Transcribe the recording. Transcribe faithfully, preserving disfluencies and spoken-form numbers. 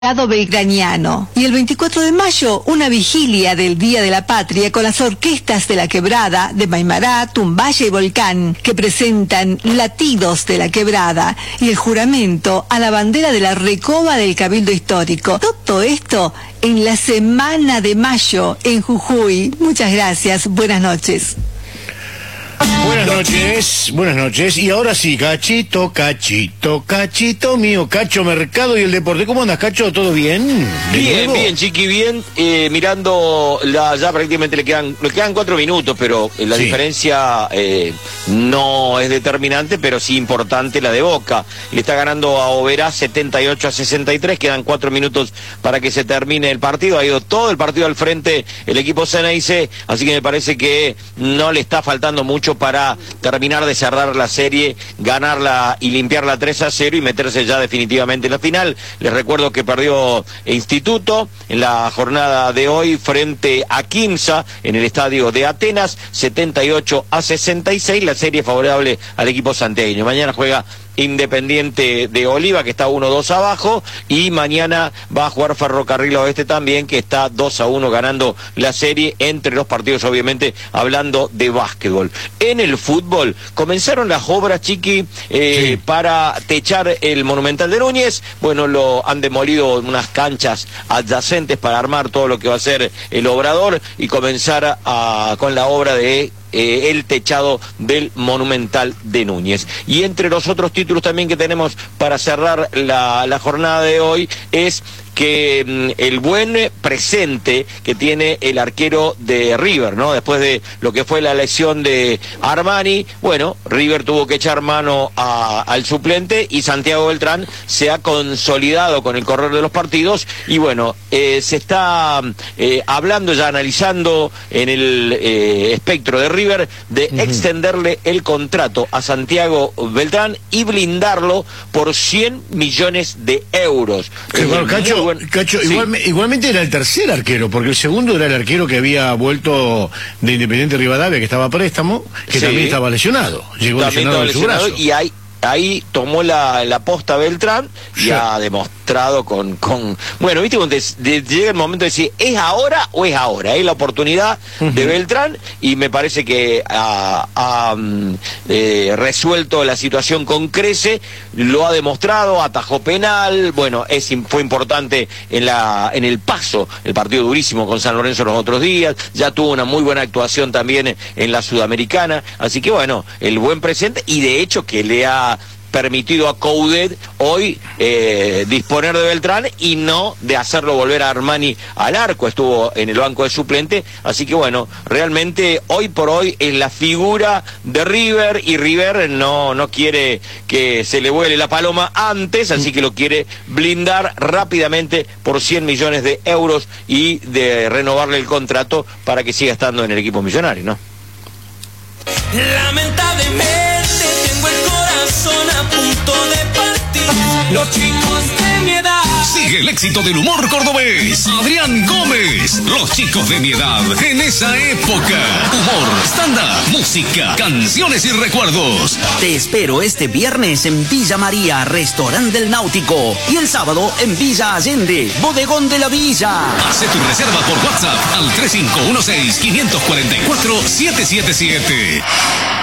Belgraniano. Y el veinticuatro de mayo, una vigilia del Día de la Patria con las orquestas de La Quebrada, de Maimará, Tumballe y Volcán, que presentan Latidos de la Quebrada y el juramento a la bandera de la Recoba del Cabildo Histórico. Todo esto en la semana de mayo en Jujuy. Muchas gracias. Buenas noches. Buenas noches, buenas noches. Y ahora sí, Cachito, Cachito, Cachito mío, Cacho Mercado y el deporte. ¿Cómo andas, Cacho? ¿Todo bien? Bien, nuevo? bien, Chiqui, bien. Eh, mirando, la, ya prácticamente le quedan, le quedan cuatro minutos, pero la sí. diferencia eh, no es determinante, pero sí importante la de Boca. Le está ganando a Oberá setenta y ocho a sesenta y tres, quedan cuatro minutos para que se termine el partido. Ha ido todo el partido al frente el equipo Ceneice, así que me parece que no le está faltando mucho para terminar de cerrar la serie, ganarla y limpiarla tres a cero y meterse ya definitivamente en la final. Les recuerdo que perdió Instituto en la jornada de hoy frente a Quimsa en el estadio de Atenas, setenta y ocho a sesenta y seis, la serie favorable al equipo santiagueño. Mañana juega Independiente de Oliva, que está uno dos abajo, y mañana va a jugar Ferrocarril Oeste también, que está dos a uno ganando la serie, entre los partidos, obviamente, hablando de básquetbol. En el fútbol, comenzaron las obras, Chiqui, eh, sí. para techar el Monumental de Núñez. Bueno, lo han demolido unas canchas adyacentes para armar todo lo que va a ser el obrador y comenzar a, con la obra de Eh, el techado del Monumental de Núñez. Y entre los otros títulos también que tenemos para cerrar la, la jornada de hoy es que mm, el buen presente que tiene el arquero de River, ¿no? Después de lo que fue la lesión de Armani, bueno, River tuvo que echar mano a, al suplente y Santiago Beltrán se ha consolidado con el correr de los partidos y bueno, eh, se está eh, hablando ya, analizando en el eh, espectro de River de uh-huh. extenderle el contrato a Santiago Beltrán y blindarlo por cien millones de euros. Eh, bueno, Cacho, Buen... Cacho sí. igual, igualmente era el tercer arquero, porque el segundo era el arquero que había vuelto de Independiente Rivadavia, que estaba a préstamo, que sí. también estaba lesionado. Llegó también lesionado de su brazo. Y hay Ahí tomó la, la posta Beltrán y sí. ha demostrado con, con... Bueno, viste, cuando te, te llega el momento de decir, ¿es ahora o es ahora? Es la oportunidad uh-huh. de Beltrán y me parece que ha, ha eh, resuelto la situación con crece, lo ha demostrado, atajó penal, bueno, es, fue importante en, la, en el paso, el partido durísimo con San Lorenzo los otros días, ya tuvo una muy buena actuación también en la Sudamericana, así que bueno, el buen presente y de hecho que le ha permitido a Coudet hoy eh, disponer de Beltrán y no de hacerlo volver a Armani al arco, estuvo en el banco de suplente, así que bueno, realmente hoy por hoy es la figura de River y River no, no quiere que se le vuele la paloma antes, así que lo quiere blindar rápidamente por cien millones de euros y de renovarle el contrato para que siga estando en el equipo millonario, ¿no? Lamentablemente tengo el corazón a punto de partir. Los chicos de mi edad. Sigue el éxito del humor cordobés. Adrián Gómez. Los chicos de mi edad en esa época. Humor, stand-up, música, canciones y recuerdos. Te espero este viernes en Villa María, Restaurante del Náutico. Y el sábado en Villa Allende, Bodegón de la Villa. Hace tu reserva por WhatsApp al tres cinco uno seis, cinco cuatro cuatro, siete siete siete.